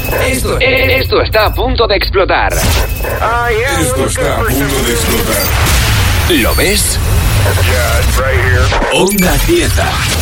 Esto está a punto de explotar. Esto está a punto de explotar. ¿Lo ves? Onda Cieza.